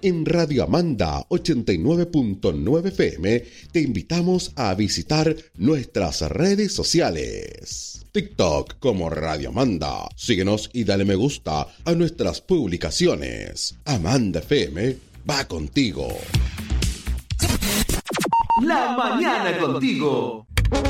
en Radio Amanda 89.9 FM, te invitamos a visitar nuestras redes sociales. TikTok como Radio Amanda. Síguenos y dale me gusta a nuestras publicaciones. Amanda FM va contigo. La mañana contigo.